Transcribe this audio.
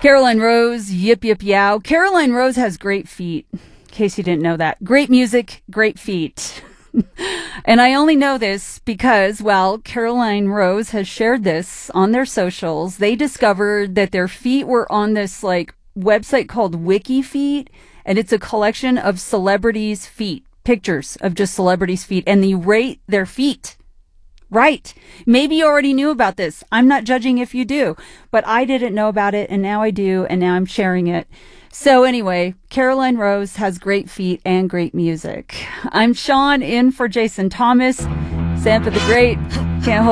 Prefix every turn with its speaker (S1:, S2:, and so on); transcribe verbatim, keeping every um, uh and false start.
S1: Caroline Rose, yip, yip, yow. Caroline Rose has great feet, in case you didn't know that. Great music, great feet. And I only know this because, well, Caroline Rose has shared this on their socials. They discovered that their feet were on this, like, website called WikiFeet, and it's a collection of celebrities' feet, pictures of just celebrities' feet, and they rate their feet. Right. Maybe you already knew about this. I'm not judging if you do, but I didn't know about it, and now I do, and now I'm sharing it. So anyway, Caroline Rose has great feet and great music. I'm Sean in for Jason Thomas. Sampa the Great. Can't hold